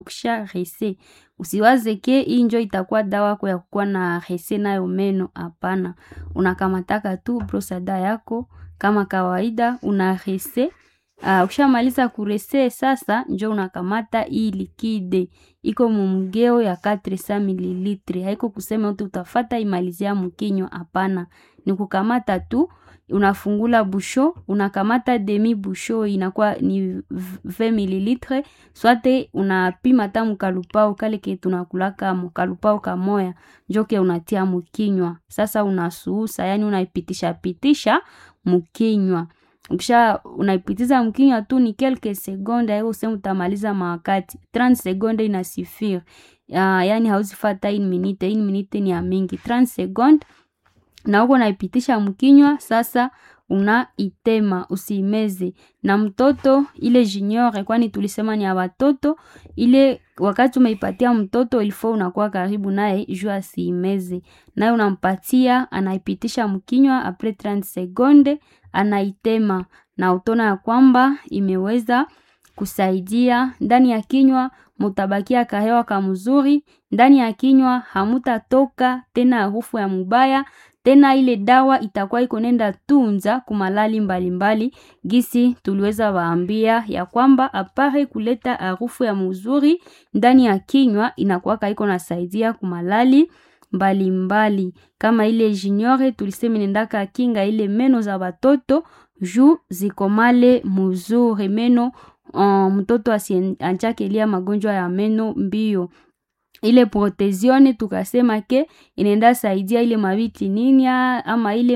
ukisha rese. Usiwaze ke hii njo itakuwa dawa kwa kukuwa na rese nayo meno, hapana. Unakamataka tu brosada yako kama kawaida una rese. Ukishamaliza kurese sasa njo unakamata hii likide. Iko mumgeo ya 400 ml. Haiko kusema uti utafata imalizia mkinywa, hapana. Ni kukamata tu, unafungula busho, unakamata demi busho inakuwa ni 20 ml. Swate unapima tamu kalupao kale ke tunakulaka kalupao kamoya, njoke unatia mkinywa. Sasa unasuusa, yani unaipitisha mkinywa. Ukisha unaipitiza mkinywa tu ni kelke sekonde, hayo useme utamaliza mawakati 30 sekonde inasifiri. Yani hauzifata 1 minute, 1 minute ni ya mingi. 30 sekonde na huko unaipitisha mkinywa. Sasa unaitema, usimeze. Na mtoto ile junior, kwani tulisema ni ya watoto, ile wakati umeipatia mtoto ilifo unakuwa karibu naye juu asiimeze. Naye unampatia, anaipitisha mkinywa, apres 30 sekonde anaitema, na utona ya kwamba imeweza kusaidia. Ndani ya kinywa mutabakia kahewa kamzuri, ndani ya kinywa hamutatoka tena harufu ya mubaya. Tena ile dawa itakuwa iko nenda tunza kumalali mbalimbali. Gisi tuliweza waambia ya kwamba apare kuleta harufu ya mzuri ndani ya kinywa, inakuwa iko nasaidia kumalali mbalimbali. Kama ile junior tulisema nendaka kinga ile meno za watoto juu zikomale mzuri meno, mtoto asianjake lia magonjwa ya meno mbio. Ile protezione tukasema ke inenda saidia ile mabiti ninya ama ile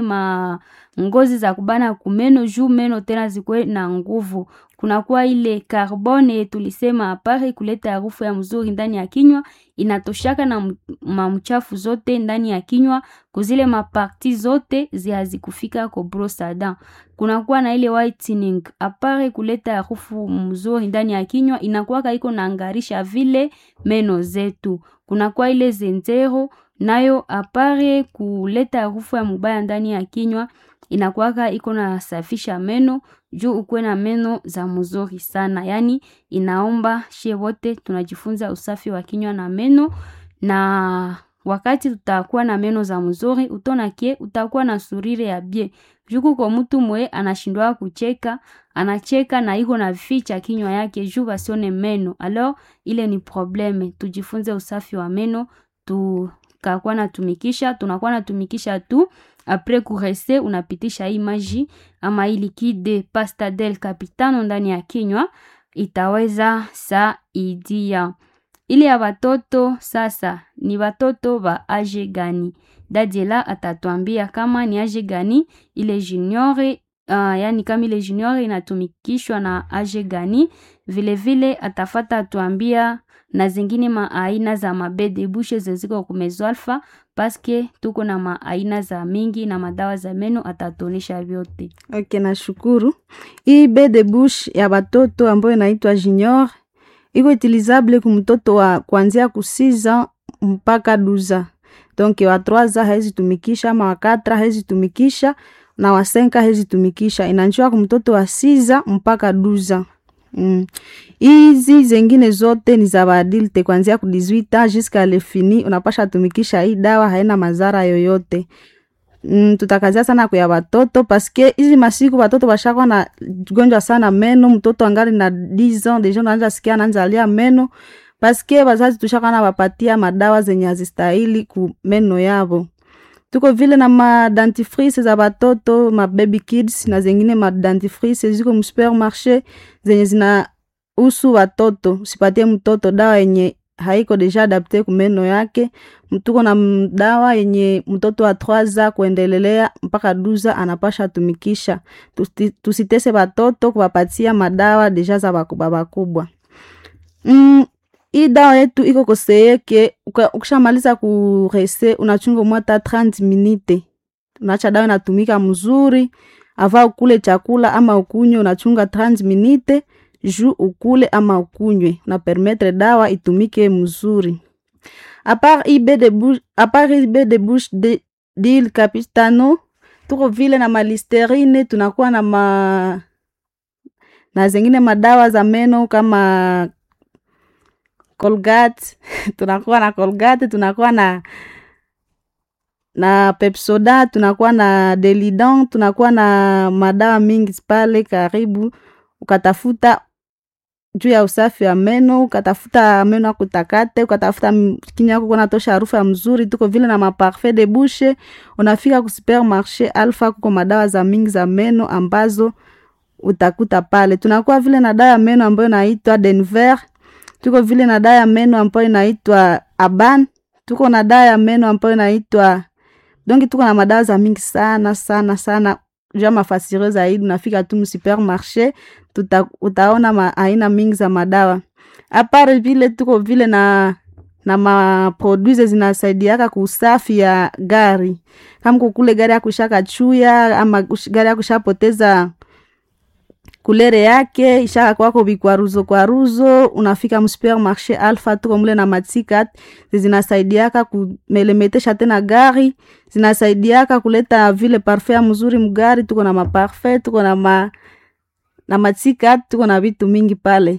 ngozi za kubana kumeno juu meno tena zikwe na nguvu. Kunakuwa ile carbone tulisema apare kuleta harufu ya mzuri ndani ya kinywa, inatoshaka na mamchafu zote ndani ya kinywa, kuzile maparti zote zihazikufika kwa brosada. Kunakuwa na ile whitening, apare kuleta harufu mzuri ndani ya kinywa, inakuwa iko naangarisha vile meno zetu. Kunakuwa ile zenzero, nayo apare kuleta harufu ya mubaya ndani ya kinywa, inakuwa iko na safisha meno juu ukwe na meno za mzuri sana. Yani inaomba shie wote tunajifunza usafi wa kinywa na meno, na wakati tutakuwa na meno za mzuri utona kie utakuwa na surire ya bie. Juku kwa mtu mwe anashindwa kucheka, anacheka na iko na ficha kinywa yake juu basione meno. Alors ile ni probleme. Tujifunze usafi wa meno, tunakuwa natumikisha tu. Apres kurese unapitisha hii maji ama hii liquide pasta del capitano ndani ya kinywa, itaweza saidia. Ile ya watoto sasa ni watoto wa age gani? Dadiela atatuambia kama ni age gani ile junior, yani kama ile junior inatumikishwa na age gani. Vile vile atafata atuambia na zingine maaina za mabede bushe zeziko kumezo alfa, paske tuko na maaina za mingi na madawa za meno atatonesha vyote. Okay, na shukuru. Hii bede bush ya batoto ambayo inaitwa junior iko utilizable kumtoto wa kuanzia kusiza mpaka 12. Donc wa 3 hezi tumikisha, ama wa 4 hezi tumikisha, na wa 5 hezi tumikisha. Inanjua kumtoto wa 6 mpaka 12. Hizi zengine zote ni za adulte kuanzia ku 18 jusqu'à le fini. Unapasha tumikisha hii dawa, haina madhara yoyote. Tutakazia sana kwa watoto paske hizi masiku watoto bashakwa na gonjwa sana meno. Mtoto angali na 10 ans deja anaanza sikia anaanza alia meno paske wazazi tushakwa na wapatia madawa zenye hazistahili ku meno yao. Tuko vile na ma dentifrice za watoto, ma baby kids na zengine ma dentifrice ziko mu supermarché zenye zina usu watoto. Usipatie mtoto dawa yenye haiko deja adapte ku meno yake. Mtuko na dawa yenye mtoto wa 3 kuendelelea mpaka 12 anapasha tumikisha. Tusitese watoto kuwapatia madawa deja za bakubwa. Hii dawa yetu iko koseyeke ukishamaliza kurese unachunga mwata 30 minute. Unaacha dawa inatumika mzuri, ava ukule chakula ama ukunywe unachunga 30 minute juu ukule ama ukunywe, na permettre dawa itumike mzuri. A part IB de bouche d'il capitano, tuko vile na malisterine, tunakuwa na zengine madawa za meno kama Colgate tunakuwa na Colgate, tunakuwa na Pepsoda, tunakuwa na Delidon, tunakuwa na madawa mingi pale karibu. Ukatafuta juu ya usafi wa meno, ukatafuta meno akutakate, ukatafuta kinywa yako kuna tosha harufu mzuri. Tuko vile na maparfait de bouche. Unafika ku supermarché Alpha, kuko madawa za mingi za meno ambazo utakuta pale. Tunakuwa vile na dawa ya meno ambayo inaitwa Denver. Tuko vile na dawa ya meno ambayo inaitwa Aban. Tuko na dawa ya meno ambayo inaitwa donc tuko na madawa za mingi sana. Jua mafasirio zaidi unafika tu mu supermarché, utaona aina mingi za madawa. Apart vile tuko vile na produits zinasaidiaka kusafi ya gari. Kama kukule gari ya kushaka chuya ama gari ya kushapoteza kulere yake, ishaka kwako bikwaruzo, unafika mu supermarché Alpha. Tuko mule na matikat zinasaidiaka kumelemetesha tena gari, zinasaidiaka kuleta vile parfait mzuri mgari. Tuko na maparfait, tuko na matikat, tuko na vitu mingi pale.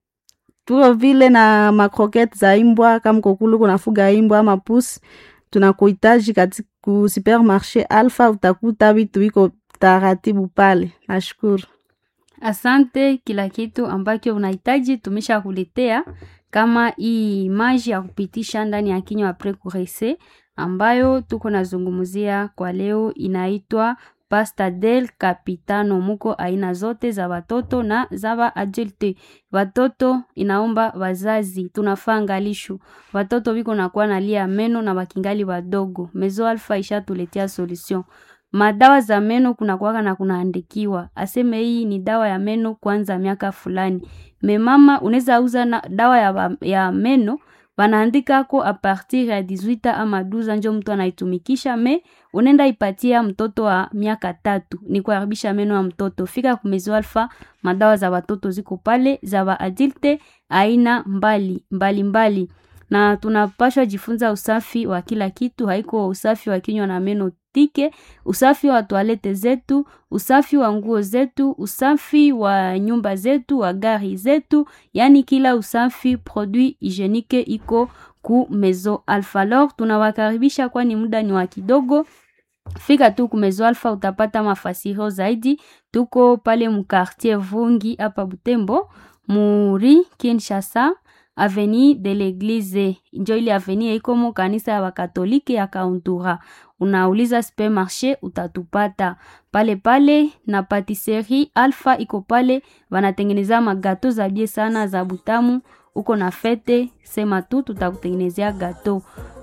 Tuko vile na makroket za imbwa, kama kokulu kunafuga imbwa ama pusi, tunakuhitaji katika supermarché Alpha, utakuta vitu viko taratibu pale. Nashukuru. Asante, kila kitu ambacho unahitaji tumesha kuletea, kama hii maji ya kupitisha ndani ya kinywa après kuresser ambayo tuko nazungumzia kwa leo inaitwa Pasta del Capitano. Muko aina zote za watoto na za adulte. Watoto inaomba wazazi tunafaa angalisho. Watoto biko nakuwa nalia meno na wakingali wadogo. Mezo Alpha ishatuletea solution. Madawa za meno kuna kuwaka na kunaandikiwa aseme hii ni dawa ya meno kwanza miaka fulani. Mama unaweza uza na dawa ya meno wanaandika ko a partir ya 18 ama 12 njo mtu anaitumikisha. Unaenda ipatia mtoto wa miaka 3 ni kuharibisha meno ya mtoto. Fika kumezo Alpha, madawa za watoto ziko pale, za wa adulte aina mbali. Na tunapashwa jifunza usafi wa kila kitu, haiko usafi wa kinywa na meno tike, usafi wa toilette zetu, usafi wa nguo zetu, usafi wa nyumba zetu, wa gari zetu, yani kila usafi produit hygienique iko ku Mezo Alpha. Alors tunawakaribisha kwani muda ni wa kidogo. Fika tu ku Mezo Alpha utapata mafasirio zaidi. Tuko pale mu quartier Vungi hapa Butembo, muri Kinshasa, avenue de l'église. Njo ile avenue iko mu kanisa ya Wakatolike ya Kauntura. Unauliza supermarché utatupata pale na patisserie Alpha iko pale, wanatengeneza magato za bie sana za butamu. Uko na fete sema tu tutakutengenezea gato.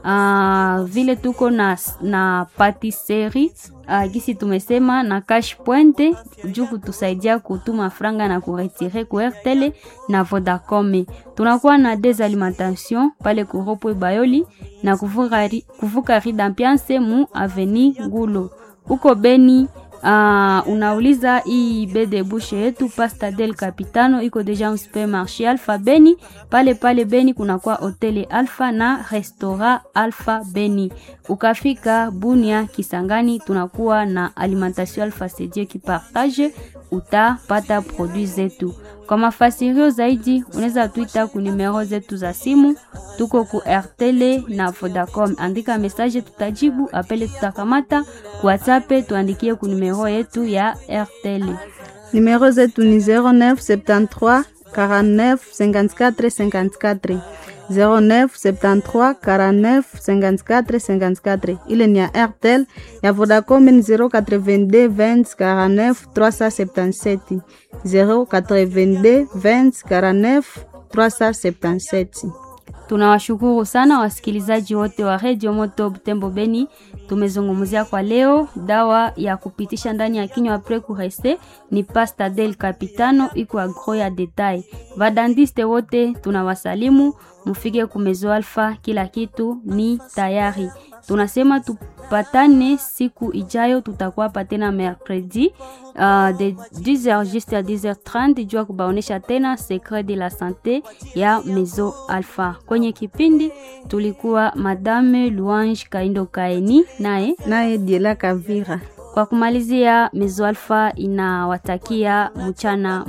Vile tuko na patisserie gisi tumesema na cash point juu kutusaidia kutuma franga na kuretire ku RTL na Vodacom. Tunakuwa na des alimentation pale kuropo Bayoli na kuvuka Ridampiance mu avenue Ngulo. Uko Beni unauliza hii bede bouche yetu Pasta del Capitano iko deja supermarché Alpha Beni. Pale Beni kuna kwa hotel Alpha na restaurant Alpha Beni. Ukafika Bunia Kisangani tunakuwa na alimentation Alpha Sedie qui partage, utapata produits zetu. Kwa mafasirio zaidi unaweza tuita ku numero zetu za simu, tuko ku RTL na Vodacom. Andika message tutajibu, apele tutakamata, ku WhatsApp tuandikie ku numero yetu ya RTL. Numero zetu ni 0973 49 54 54 0973 49 54 54. Ile ni ya RTL. Ya Vodacom ni 082 20 49 377 082 20 49 377. Tunawashukuru sana wasikilizaji wote wa Radio Moto Butembo Beni. Tumezungumzia kwa leo dawa ya kupitisha ndani ya kinywa après kuresser ni Pasta del Capitano iko agro ya detail. Vadandiste wote tunawasalimu, mufike ku Mezo Alpha, kila kitu ni tayari. Tunasema tupatane siku ijayo, tutakuwa patena mercredi de 10h jusqu'à 10h30 jua kubaonesha tena secret de la santé ya Mezo Alpha. Kwenye kipindi tulikuwa Madame Louange Kaindo Kaeni naye Diela Kavira. Kwa kumalizia, Mezo Alpha inawatakia mchana